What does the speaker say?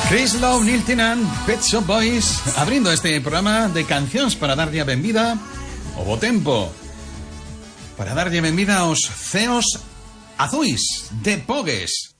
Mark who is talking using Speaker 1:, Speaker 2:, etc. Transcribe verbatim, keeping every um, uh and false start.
Speaker 1: Chris Lowe, Neil Tennant, Pet Shop Boys, abrindo este programa de cancións para darlle a benvida o bo tempo, para darlle a benvida aos ceos azuis de Pogues.